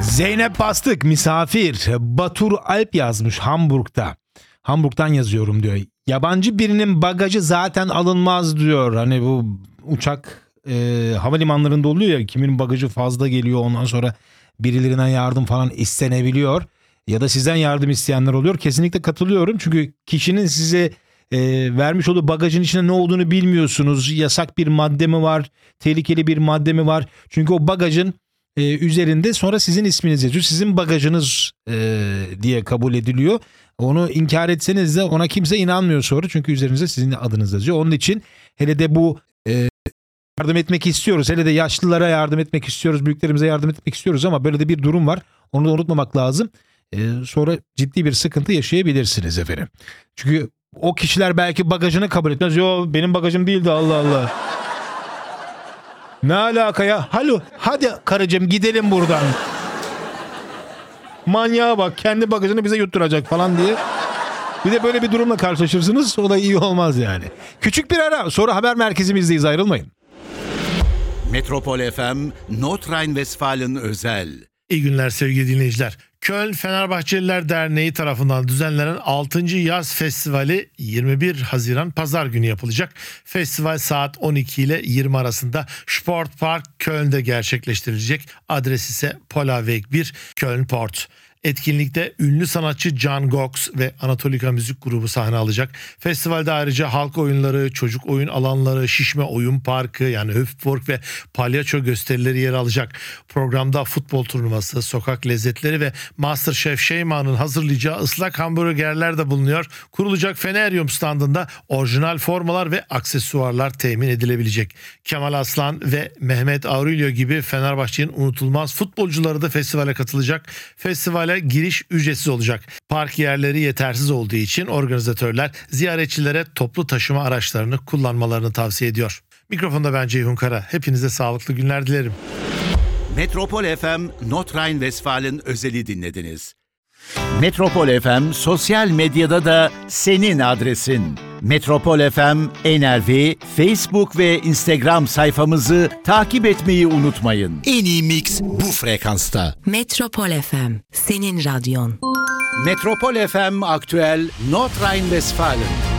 Zeynep Bastık misafir. Batur Alp yazmış Hamburg'da. Hamburg'dan yazıyorum diyor. Yabancı birinin bagajı zaten alınmaz diyor. Hani bu uçak havalimanlarında oluyor ya, kimin bagajı fazla geliyor, ondan sonra birilerinden yardım falan istenebiliyor. Ya da sizden yardım isteyenler oluyor. Kesinlikle katılıyorum. Çünkü kişinin size vermiş olduğu bagajın içinde ne olduğunu bilmiyorsunuz. Yasak bir madde mi var? Tehlikeli bir madde mi var? Çünkü o bagajın üzerinde sonra sizin isminiz yazıyor. Sizin bagajınız diye kabul ediliyor. Onu inkar etseniz de ona kimse inanmıyor sonra. Çünkü üzerinizde sizin adınız yazıyor. Onun için hele de bu yardım etmek istiyoruz. Hele de yaşlılara yardım etmek istiyoruz. Büyüklerimize yardım etmek istiyoruz ama böyle de bir durum var. Onu da unutmamak lazım. Sonra ciddi bir sıkıntı yaşayabilirsiniz efendim. Çünkü o kişiler belki bagajını kabul etmez. Yo, benim bagajım değildi, Allah Allah. Ne alaka ya? Halo, hadi karıcığım gidelim buradan. Manyağa bak, kendi bagajını bize yutturacak falan diye. Bir de böyle bir durumla karşılaşırsınız. O da iyi olmaz yani. Küçük bir ara, sonra haber merkezimizdeyiz, ayrılmayın. Metropol FM, Nordrhein-Westfalen özel. İyi günler sevgili dinleyiciler. Köln Fenerbahçeliler Derneği tarafından düzenlenen 6. Yaz Festivali 21 Haziran Pazar günü yapılacak. Festival saat 12 ile 20 arasında Sportpark Köln'de gerçekleştirilecek. Adres ise Polaveg 1 Köln Port. Etkinlikte ünlü sanatçı Can Gox ve Anatolika Müzik Grubu sahne alacak. Festivalde ayrıca halk oyunları, çocuk oyun alanları, şişme oyun parkı yani Hüpfburg ve palyaço gösterileri yer alacak. Programda futbol turnuvası, sokak lezzetleri ve MasterChef Şeyma'nın hazırlayacağı ıslak hamburgerler de bulunuyor. Kurulacak Feneryum standında orijinal formalar ve aksesuarlar temin edilebilecek. Kemal Aslan ve Mehmet Aurelio gibi Fenerbahçe'nin unutulmaz futbolcuları da festivale katılacak. Festivale giriş ücretsiz olacak. Park yerleri yetersiz olduğu için organizatörler ziyaretçilere toplu taşıma araçlarını kullanmalarını tavsiye ediyor. Mikrofonda ben Ceyhun Kara. Hepinize sağlıklı günler dilerim. Metropol FM, Nordrhein-Westfalen özeli dinlediniz. Metropol FM sosyal medyada da senin adresin. Metropol FM NRV, Facebook ve Instagram sayfamızı takip etmeyi unutmayın. En iyi mix bu frekansta. Metropol FM, senin radyon. Metropol FM Aktüel Nordrhein-Westfalen.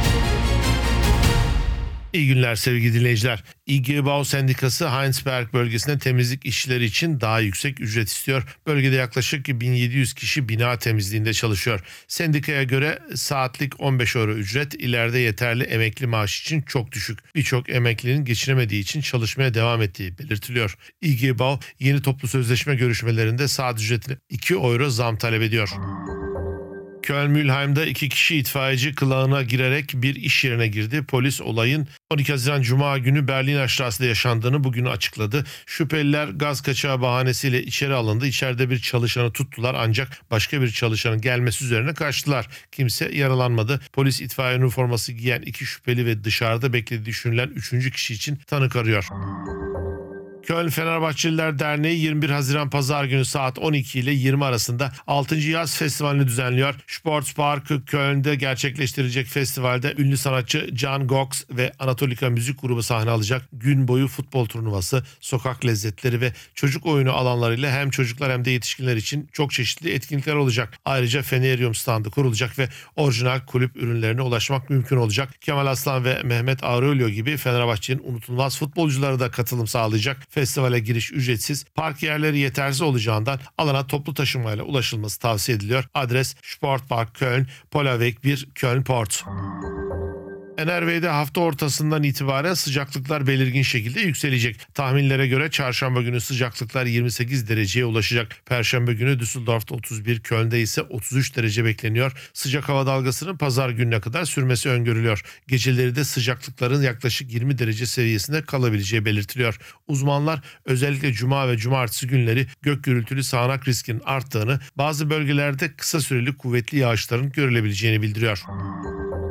İyi günler sevgili dinleyiciler. IG Bau Sendikası Heinsberg bölgesinde temizlik işçileri için daha yüksek ücret istiyor. Bölgede yaklaşık 1700 kişi bina temizliğinde çalışıyor. Sendikaya göre saatlik 15 euro ücret ileride yeterli emekli maaş için çok düşük. Birçok emeklinin geçinemediği için çalışmaya devam ettiği belirtiliyor. IG Bau yeni toplu sözleşme görüşmelerinde saat ücretine 2 euro zam talep ediyor. Köln-Mülheim'de 2 kişi itfaiyeci kılığına girerek bir iş yerine girdi. Polis olayın 12 Haziran Cuma günü Berlin Straße'de yaşandığını bugün açıkladı. Şüpheliler gaz kaçağı bahanesiyle içeri alındı. İçeride bir çalışanı tuttular ancak başka bir çalışanın gelmesi üzerine kaçtılar. Kimse yaralanmadı. Polis itfaiye üniforması giyen 2 şüpheli ve dışarıda beklediği düşünülen 3. kişi için tanık arıyor. Köln Fenerbahçeliler Derneği 21 Haziran Pazar günü saat 12 ile 20 arasında 6. Yaz Festivali'ni düzenliyor. Sportpark Köln'de gerçekleştirilecek festivalde ünlü sanatçı Can Gox ve Anatolika Müzik Grubu sahne alacak. Gün boyu futbol turnuvası, sokak lezzetleri ve çocuk oyunu alanlarıyla hem çocuklar hem de yetişkinler için çok çeşitli etkinlikler olacak. Ayrıca Feneryum standı kurulacak ve orijinal kulüp ürünlerine ulaşmak mümkün olacak. Kemal Aslan ve Mehmet Aurelio gibi Fenerbahçe'nin unutulmaz futbolcuları da katılım sağlayacak. Festivale giriş ücretsiz, park yerleri yetersiz olacağından alana toplu taşımayla ulaşılması tavsiye ediliyor. Adres Sportpark Köln, Polaveg 1 Köln Port. NRV'de hafta ortasından itibaren sıcaklıklar belirgin şekilde yükselecek. Tahminlere göre çarşamba günü sıcaklıklar 28 dereceye ulaşacak. Perşembe günü Düsseldorf'ta 31, Köln'de ise 33 derece bekleniyor. Sıcak hava dalgasının pazar gününe kadar sürmesi öngörülüyor. Geceleri de sıcaklıkların yaklaşık 20 derece seviyesinde kalabileceği belirtiliyor. Uzmanlar özellikle cuma ve cumartesi günleri gök gürültülü sağanak riskinin arttığını, bazı bölgelerde kısa süreli kuvvetli yağışların görülebileceğini bildiriyor.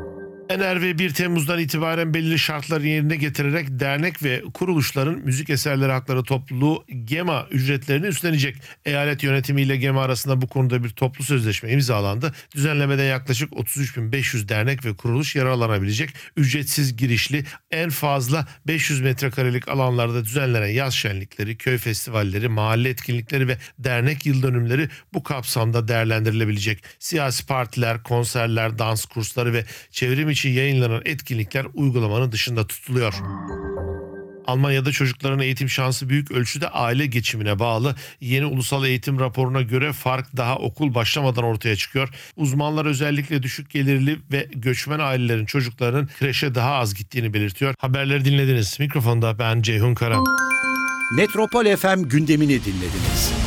NRV 1 Temmuz'dan itibaren belirli şartları yerine getirerek dernek ve kuruluşların müzik eserleri hakları topluluğu GEMA ücretlerini üstlenecek. Eyalet yönetimiyle GEMA arasında bu konuda bir toplu sözleşme imzalandı. Düzenlemeden yaklaşık 33.500 dernek ve kuruluş yararlanabilecek. Ücretsiz girişli, en fazla 500 metrekarelik alanlarda düzenlenen yaz şenlikleri, köy festivalleri, mahalle etkinlikleri ve dernek yıldönümleri bu kapsamda değerlendirilebilecek. Siyasi partiler, konserler, dans kursları ve çevrim içi yayınlanan etkinlikler uygulamanın dışında tutuluyor. Almanya'da çocukların eğitim şansı büyük ölçüde aile geçimine bağlı. Yeni ulusal eğitim raporuna göre fark daha okul başlamadan ortaya çıkıyor. Uzmanlar özellikle düşük gelirli ve göçmen ailelerin çocuklarının kreşe daha az gittiğini belirtiyor. Haberleri dinlediniz. Mikrofonda ben Ceyhun Kara. Metropol FM gündemini dinlediniz.